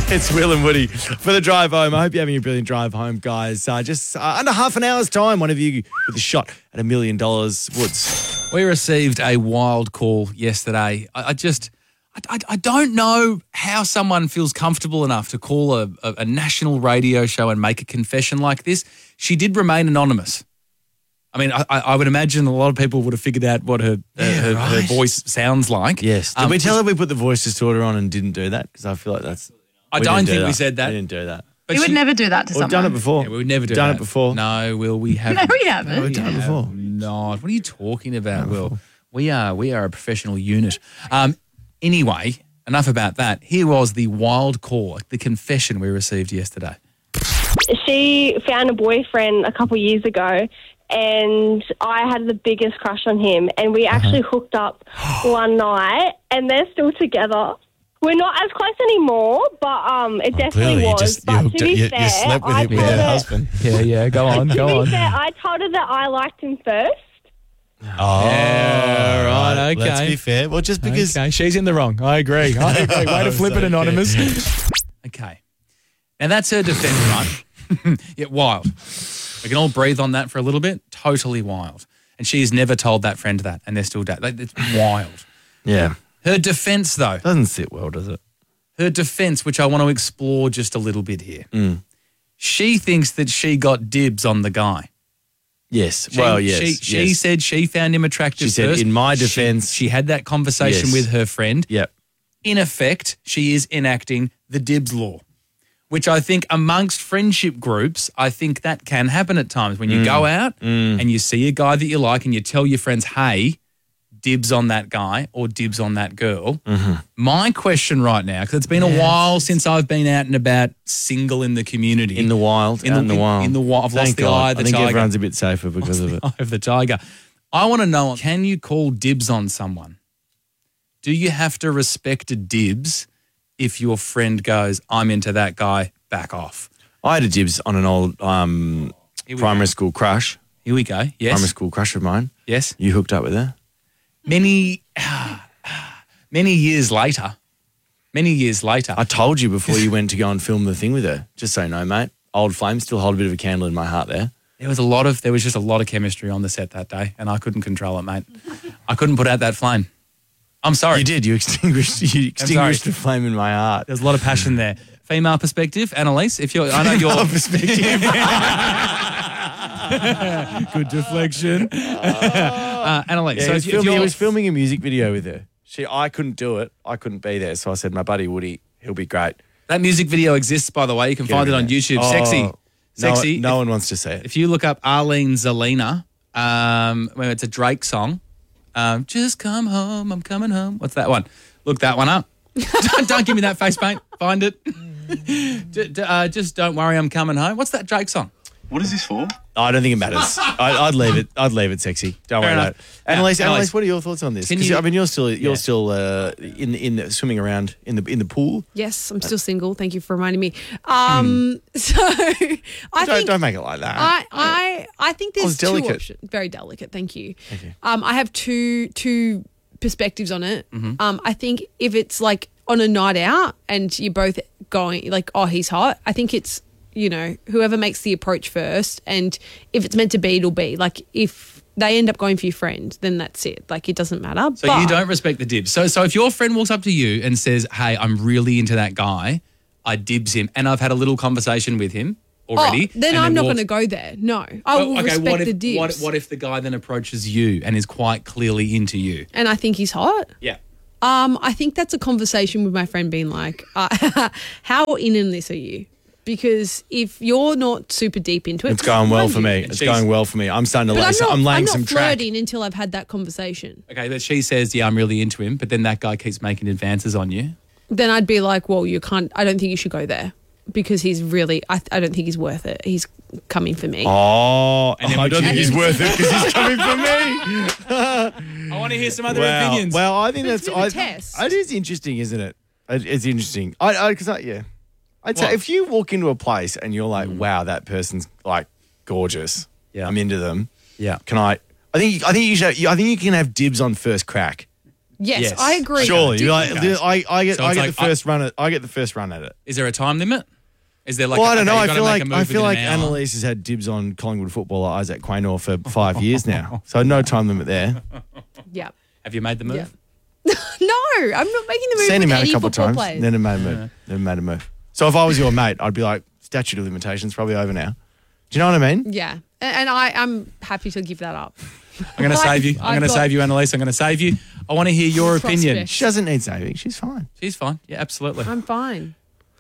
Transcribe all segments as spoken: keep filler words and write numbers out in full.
It's Will and Woody for the drive home. I hope you're having a brilliant drive home, guys. Uh, just uh, under half an hour's time, one of you with a shot at a million dollars. Woods. We received a wild call yesterday. I, I just, I, I, I don't know how someone feels comfortable enough to call a, a, a national radio show and make a confession like this. She did remain anonymous. I mean, I, I would imagine a lot of people would have figured out what her uh, Yeah, her, right. her voice sounds like. Yes. Did Um, we tell her we put the voice distorter on and didn't do that? Because I feel like that's... I we don't didn't do think we that. said that. We didn't do that. But You would she- never do that to We've someone. done it before. Yeah, we would never do done that. it before. No, Will, we haven't. No, we haven't. No, we've done it before. Not. What are you talking about, Will? We are we are a professional unit. Um, anyway, enough about that. Here was the wild call, the confession we received yesterday. She found a boyfriend a couple of years ago, and I had the biggest crush on him, and we actually hooked up one night, and they're still together. We're not as close anymore, but um, it definitely Clearly, you was. just you, but hooked to it, be you, fair, you slept with, I it, with told her her, husband. Yeah, yeah. Go on, to go be on. fair, I told her that I liked him first. Oh, Yeah, right, okay. Let's be fair. Well, just because... Okay, she's in the wrong. I agree. I agree. Way to flip it, anonymous. Okay. Now, that's her defence, right? Yeah, wild. We can all breathe on that for a little bit. Totally wild. And she's never told that friend that, and they're still da- like, it's wild. Yeah. Her defence, though. Doesn't sit well, does it? Her defence, which I want to explore just a little bit here. She thinks that she got dibs on the guy. Yes. She, well, yes. She, she yes. said she found him attractive She said, first. in my She- defence- She, had that conversation Yes. with her friend. Yep. In effect, she is enacting the dibs law, which I think amongst friendship groups, I think that can happen at times. When you go out and you see a guy that you like and you tell your friends, hey, dibs on that guy or dibs on that girl. My question right now, because it's been a while since I've been out and about single in the community. In the wild. In out the- in the in- wild. in the wild. I've Thank lost the God. eye of the I think tiger. everyone's a bit safer because of it. Eye of the tiger. I want to know, can you call dibs on someone? Do you have to respect a dibs if your friend goes, I'm into that guy, back off? I had a dibs on an old um, Here we primary go. school crush. Here we go. Yes. Primary school crush of mine. Yes. You hooked up with her? Many, many years later, many years later. I told you before you went to go and film the thing with her. Just so you know, mate. Old flame still hold a bit of a candle in my heart there. There was a lot of, there was just a lot of chemistry on the set that day, and I couldn't control it, mate. I couldn't put out that flame. I'm sorry. You did. You extinguished. You extinguished the flame in my heart. There's a lot of passion there. Female perspective, Annalise. If you're, I know you're perspective. good deflection. uh, Annalise. Yeah, so he, was if, you- if filming, he you're, was filming a music video with her. She, I couldn't do it. I couldn't be there. So I said, my buddy Woody, he'll be great. that music video exists, by the way. You can Get find him it in on there. YouTube. Oh, Sexy, No, sexy. no if, one wants to see it. if you look up Arlene Zelina, um, well, it's a Drake song. Um, Just come home, I'm coming home. What's that one? Look that one up. don't, don't give me that face paint. Find it. D- d- uh, just don't worry, I'm coming home. What's that Drake song? What is this for? I don't think it matters. I, I'd leave it. I'd leave it sexy. Don't Fair worry enough. about it. Annalise, Yeah, Annalise, Annalise, what are your thoughts on this? can 'Cause, you- I mean, you're still you're Yeah. still uh, in in the, swimming around in the in the pool. Yes, I'm still single. Thank you for reminding me. Um, so I Don't think don't make it like that. I, I I think Oh, there's it's two delicate. options. Very delicate. Thank you. Thank you. Um, I have two two perspectives on it. Mm-hmm. Um, I think if it's like on a night out and you're both going like, oh, he's hot. I think it's, you know, whoever makes the approach first, and if it's meant to be, it'll be. Like if they end up going for your friend, then that's it. Like it doesn't matter. So you don't respect the dibs. So so if your friend walks up to you and says, hey, I'm really into that guy, I dibs him, and I've had a little conversation with him already. Oh, then and I'm not walks- going to go there. No, I Well, will okay, respect what if, the dibs. What, what if the guy then approaches you and is quite clearly into you? and I think he's hot. Yeah. Um, I think that's a conversation with my friend being like, uh, how in in this are you? Because if you're not super deep into it, It's going well mind for you. me. It's she's- going well for me. I'm starting to But lay I'm some, not, I'm laying I'm not some track. flirting until I've had that conversation. Okay, but she says, yeah, I'm really into him, but then that guy keeps making advances on you. Then I'd be like, well, you can't, I don't think you should go there because he's really, I, I don't think he's worth it. He's coming for me. Oh, And then I would don't you- think he's worth it because he's coming for me. I want to hear some other Well, opinions. well, I think But it's that's been a I, test. It is interesting, isn't it? It- It's interesting. I because I, yeah, I'd say What? if you walk into a place and you're like, wow, that person's like gorgeous. Yeah. I'm into them. yeah. Can I? I think I think you should. I think you can have dibs on first crack. Yes, Yes. I agree. Surely, Do- you like, Okay. I, I get, So I it's get like, the first run at, I get the first run at it. Is there a time limit? Is there like? well, I I don't know. I feel like make a I move feel within like an hour? Annalise has had dibs on Collingwood footballer Isaac Quaynor for five years now, so no time limit there. Yeah. Have you made the move? Yeah. No, I'm not making the move Seen with him out any a couple of football times, players. never made a move. Never made a move. So if I was your mate, I'd be like, statute of limitations probably over now. Do you know what I mean? Yeah, and, and I, I'm happy to give that up. I'm going to save you. I'm I've going to got- save you, Annalise. I'm going to save you. I want to hear your opinion. Prospect. She doesn't need saving. She's fine. She's fine. Yeah, absolutely. I'm fine.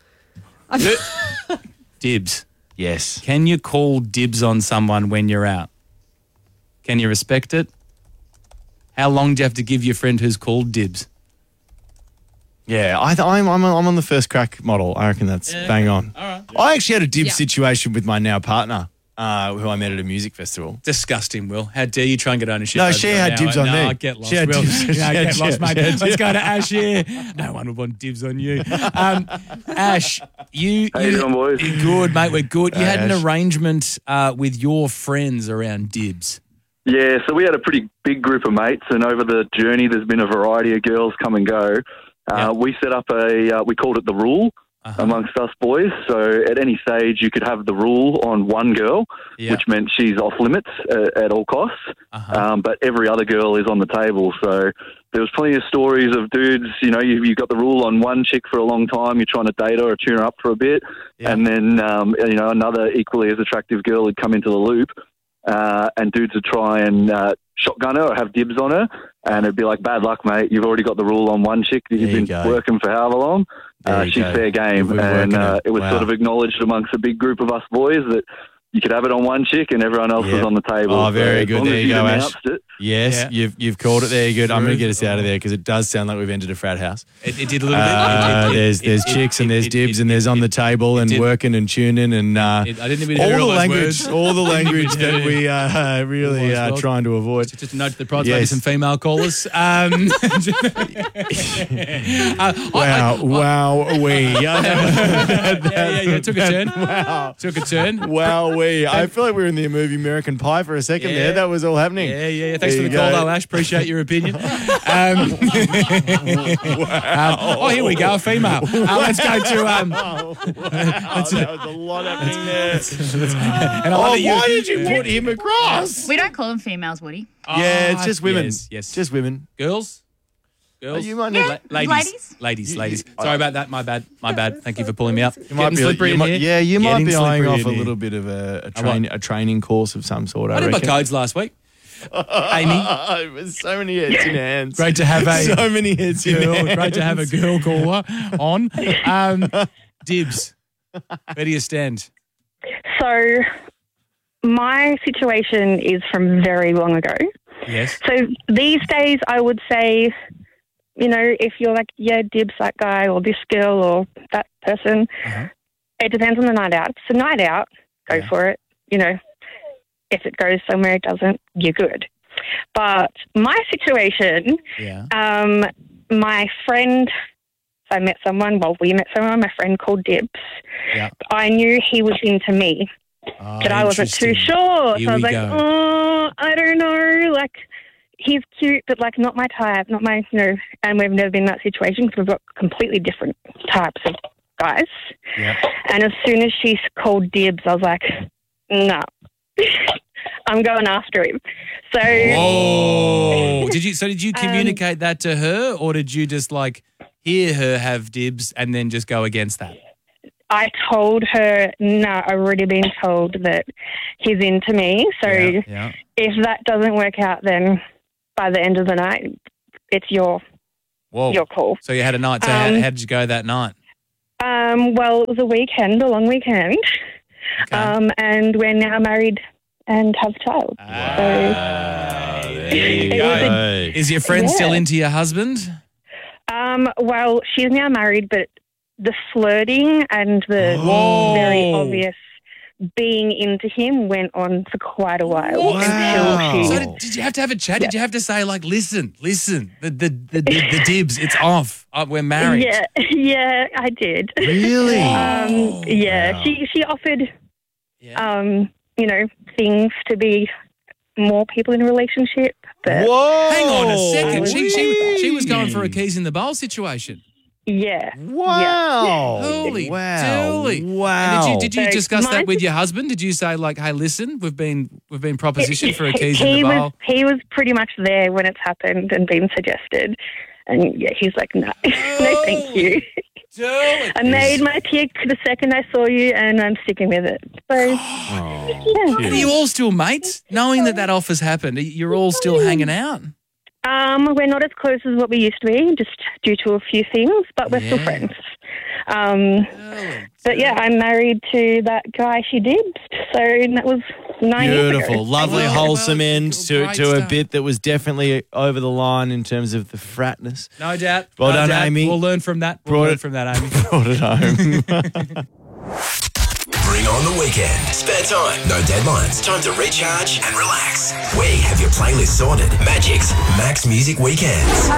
Dibs. Yes. Can you call dibs on someone when you're out? Can you respect it? How long do you have to give your friend who's called dibs? Yeah, I th- I'm, I'm I'm on the first crack model. I reckon that's Yeah, bang on. All right. I actually had a dibs Yeah. situation with my now partner, uh, who I met at a music festival. Disgusting, Will. How dare you try and get ownership? No, over she it had now. dibs on no, me. I get lost, She had Will. dibs- No, she I had get lost, dibs. mate. Let's go to Ash here. No one would want dibs on you. Um, Ash, you... How you doing, boys? You're good, mate. We're good. You Hey, had an Ash. arrangement uh, with your friends around dibs. Yeah, so we had a pretty big group of mates, and over the journey, there's been a variety of girls come and go. Uh, Yeah. We set up a, uh, we called it the rule Uh-huh. amongst us boys. So at any stage, you could have the rule on one girl, Yeah. which meant she's off limits uh, at all costs. Uh-huh. Um, but every other girl is on the table. So there was plenty of stories of dudes, you know, you, you've got the rule on one chick for a long time, you're trying to date her or tune her up for a bit, Yeah. and then, um, you know, another equally as attractive girl would come into the loop, uh, and dudes would try and uh, shotgun her or have dibs on her, and it'd be like, bad luck, mate, you've already got the rule on one chick that you've There you been go. working for however long. There Uh, you she's go. fair game, You've been and working uh, it. it was Wow. sort of acknowledged amongst a big group of us boys that you could have it on one chick and everyone else Yep. was on the table. Oh, very So as good. long There as you you've go, Ash. announced it, Yes, Yeah. you've you've called it there. You're good. I'm going to True. get us out of there because it does sound like we've entered a frat house. It, it did a little bit. Uh, It- it- there's it- there's it- chicks it- and there's it- dibs it- and there's it- on the table and did. working and tuning and uh, it- I didn't even all hear the all those language, words. all the language that Yeah. we uh, really Wise are world. trying to avoid. Just a note to the prize, maybe Yes. some female callers. Um, uh, Wow, I, wow, we. yeah, yeah, yeah. Took a turn. Wow. Took a turn. Wow, we. I feel like we were in the movie American Pie for a second Yeah. there. That was all happening. Yeah, yeah, yeah. Thanks There for the you call, go. though, Ash. Appreciate your opinion. Um, um, oh, here we go, a female. Uh, let's go to. Um, Oh, wow, that was a lot happening there. and I love Oh, that you- why did you put him across? We don't call them females, Woody. Yeah, it's just women. Yes, yes. Just women. Girls? Girls? Oh, you might Yeah. need- La- ladies. Ladies. Ladies, ladies. Sorry about that. My bad. My bad. Thank you for pulling me up. You might Getting be, slippery you in might- here. yeah, you might Getting be eyeing slippery off in a here. little bit of a, a, I train, won't. a training course of some sort. I, I did my reckon. codes last week. Amy, Oh, with so many heads in hands. great to have a So many heads in girl. hands. Great to have a girl caller on. Um, Dibs, where do you stand? So, my situation is from very long ago. Yes. So, these days, I would say, you know, if you're like, yeah, dibs that guy or this girl or that person, Uh-huh. it depends on the night out. If it's a night out, go Yeah. for it. You know, if it goes somewhere it doesn't, you're good. But my situation, Yeah. um, my friend, I met someone, well, we met someone, my friend called Dibs. Yeah. I knew he was into me, Oh, but I wasn't too interesting. sure. Here so I was we like, go. oh, I don't know. Like, he's cute, but like not my type, not my, you know, and we've never been in that situation because we've got completely different types of guys. Yeah. And as soon as she called Dibs, I was like, no, I'm going after him. So Whoa! Did you? So did you Um, communicate that to her, or did you just like hear her have dibs and then just go against that? I told her, no, I've already been told that he's into me. So yeah, yeah. if that doesn't work out, then by the end of the night, it's your Whoa! your call. So you had a night. So how, Um, how did you go that night? Um, well, it was a weekend, a long weekend, Okay. um, and we're now married and have a child. Ah, So, there you It go. was Hey. Is your friend Yeah. still into your husband? um, well, she's now married, but the flirting and the Whoa. very obvious being into him went on for quite a while Wow. until she. So did, did you have to have a chat? Did you have to say like, listen, listen, the the the, the, the dibs, it's off. Uh, we're married. Yeah, yeah, I did. Really? Um, yeah, Wow. she she offered, Yeah. um, you know, things to be more people in a relationship. But Whoa! Hang on a second. She, she, she was Wee. going for a keys in the bowl situation. yeah. Wow! Holy wow! dooly. Wow! And did you, did you So discuss that mine- with your husband? Did you say, like, hey, listen, we've been we've been propositioned for a He- keys he in the was, bowl? He was pretty much there when it's happened and been suggested. And yeah, he's like, no, no, thank you. Dude. I made my pick the second I saw you, and I'm sticking with it. So, yeah. Are you all still mates? Knowing that that offer's happened, you're all still hanging out? Um, we're not as close as what we used to be, just due to a few things, but we're still Yeah. friends. Um, but yeah, I'm married to that guy she did, so that was nine years Beautiful, ago. lovely, Well, wholesome well, end to, great to a stuff. bit that was definitely over the line in terms of the fratness. No doubt. Well no done, doubt. Amy. We'll learn from that. We'll Brought learn it- from that, Amy. Brought it home. Bring on the weekend. Spare time, no deadlines. Time to recharge and relax. We have your playlist sorted. Magic's Max Music Weekends.